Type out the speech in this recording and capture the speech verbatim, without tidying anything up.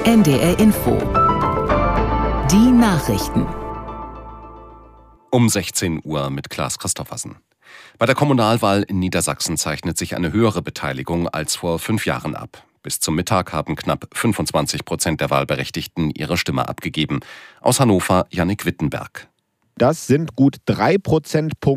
N D R Info. Die Nachrichten. Um sechzehn Uhr mit Klaas Christoffersen. Bei der Kommunalwahl in Niedersachsen zeichnet sich eine höhere Beteiligung als vor fünf Jahren ab. Bis zum Mittag haben knapp fünfundzwanzig Prozent der Wahlberechtigten ihre Stimme abgegeben. Aus Hannover Jannik Wittenberg. Das sind gut drei Prozentpunkte